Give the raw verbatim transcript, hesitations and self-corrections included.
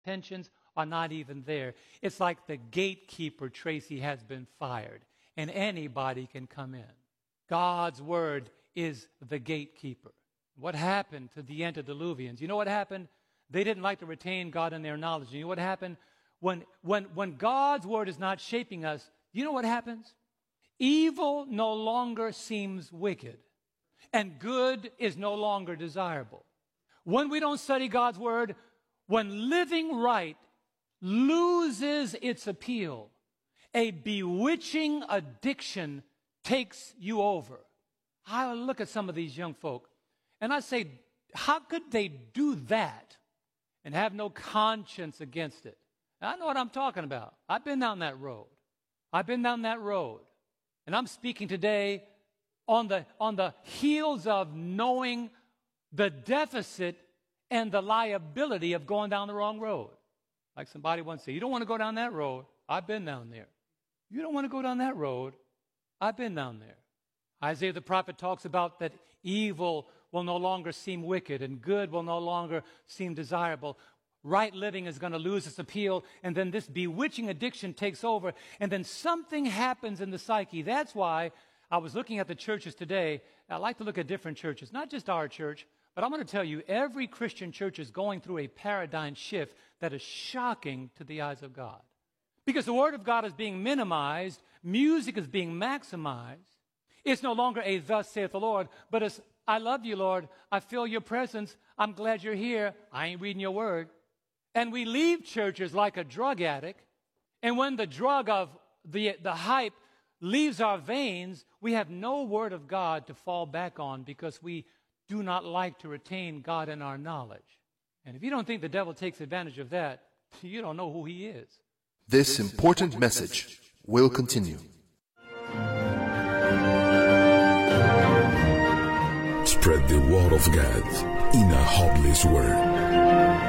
Intentions are not even there. It's like the gatekeeper, Tracy, has been fired, and anybody can come in. God's word is the gatekeeper. What happened to the antediluvians? You know what happened? They didn't like to retain God in their knowledge. You know what happened? When, when, when God's word is not shaping us, you know what happens? Evil no longer seems wicked, and good is no longer desirable. When we don't study God's word, when living right loses its appeal, a bewitching addiction takes you over. I look at some of these young folk, and I say, how could they do that and have no conscience against it? I know what I'm talking about. I've been down that road. I've been down that road. And I'm speaking today on the, on the heels of knowing the deficit and the liability of going down the wrong road. Like somebody once said, you don't want to go down that road. I've been down there. You don't want to go down that road. I've been down there. Isaiah the prophet talks about that evil will no longer seem wicked and good will no longer seem desirable. Right living is going to lose its appeal, and then this bewitching addiction takes over, and then something happens in the psyche. That's why I was looking at the churches today. I like to look at different churches, not just our church, but I'm going to tell you, every Christian church is going through a paradigm shift that is shocking to the eyes of God. Because the Word of God is being minimized, music is being maximized. It's no longer a thus saith the Lord, but it's, I love you, Lord. I feel your presence. I'm glad you're here. I ain't reading your word. And we leave churches like a drug addict, and when the drug of the, the hype leaves our veins, we have no Word of God to fall back on because we do not like to retain God in our knowledge. And if you don't think the devil takes advantage of that, you don't know who he is. This important message will continue. Spread the word of God in a hopeless world.